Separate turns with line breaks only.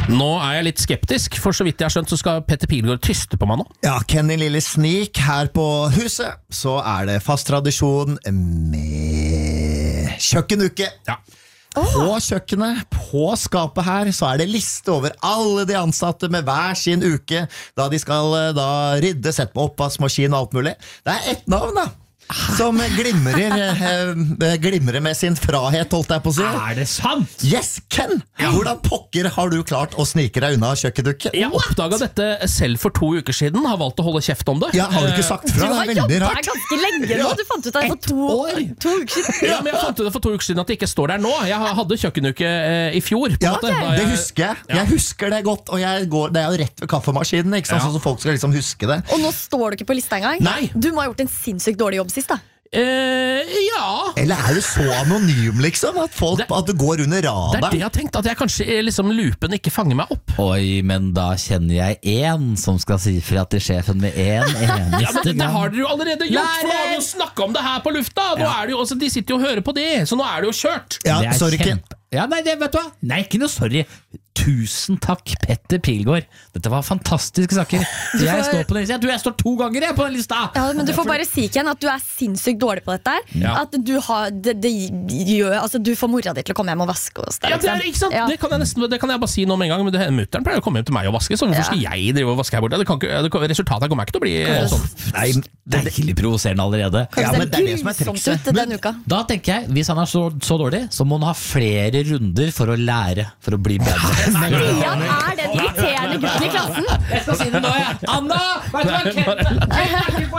Nå jeg litt skeptisk, for så vidt jeg har skjønt så skal Petter Pilgaard tyste på meg nå.
Ja, Kenny Lille Snik her på huset, så det fast tradisjon med kjøkkenuke.
Ja.
På kjøkkenet, på skapet her, så det liste over alle de ansatte med hver sin uke, da de skal da rydde, sette på oppvaskmaskin og alt mulig. Det ett navn da, som glimrer med sin frahet, holdt jeg på å si.
Det sant?
Yes, Ken! Hvordan pokker har du klart å snike deg unna kjøkkenuke?
Jeg oppdaget dette selv for 2 uker siden, har valgt å holde kjeft om det.
Ja, har du ikke sagt fra?
Du har
Det veldig
jobbet
rart.
ganske lenge nå. Du fant ut det for 2 uker siden.
Ja, men jeg fant ut det for 2 uker siden at det ikke står der nå. Jeg hadde kjøkkenuke i fjor, på en
Ja,
måte. Da
det husker jeg. Jeg husker det godt, og det jo rett ved kaffemaskinen, ikke sant?
Ja.
Så folk skal liksom huske det.
Og nå står du ikke på lista engang.
Nei.
Du må ha gjort en sinnssykt dårlig jobb sist da.
Ja.
Eller du så anonym, liksom? At du går under
Det
radaren?
det jeg har tenkt, at jeg kanskje liksom loopen ikke fanger meg opp.
Oi, men da kjenner jeg en som skal si fra til sjefen med en
Ja,
eneste
men det
gang.
har dere jo allerede gjort, for nå har vi jo snakket om det her på lufta. Nå det jo, de sitter jo og hører på det, så nå det jo kjørt.
Ja,
Det
sorry, Ken.
Nei, vet du hva? Nei, ikke noe sorry. Tusen takk, Petter Pilgaard. Dette var fantastiske saker. Jeg står på den lista. Jeg står 2 ganger på den lista.
Ja, men du får bare si, Ken, at du sinnssykt dårlig på dette her.
Ja.
At du har det gjør, altså, du får mora di til å komme hjem og vaske hos deg.
Ja, det ikke sant?
Ja.
Det kan jeg bare si nå med en gang. Men mutteren pleier å komme hjem til meg og vaske, så hvorfor skal jeg drive og vaske her borte? Resultatet kommer ikke til å bli sånn.
Nei,
Deilig provoserende allerede.
Ja, men det det som
grusomt
trikset.
ut denne uka.
Da tenker jeg, hvis han så dårlig, så må han ha flere runder for å lære, for å bli bedre.
Stian den irriterende gutten i klassen.
Jeg skal si det nå, jeg. Anna! Vet du hva?